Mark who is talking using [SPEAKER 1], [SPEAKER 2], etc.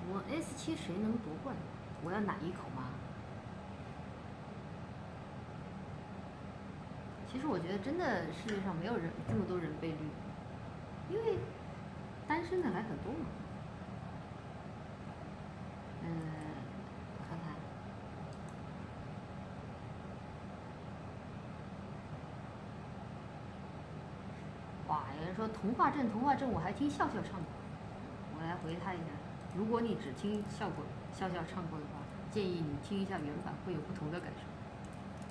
[SPEAKER 1] 请问 S7谁能夺冠？我要奶一口吗？其实我觉得真的世界上没有人这么多人被绿，因为单身的还很多嘛。我看看，哇，有人说童话镇，童话镇我还听笑笑唱过，我来回他一下。如果你只听笑笑唱过的话，建议你听一下原版，会有不同的感受。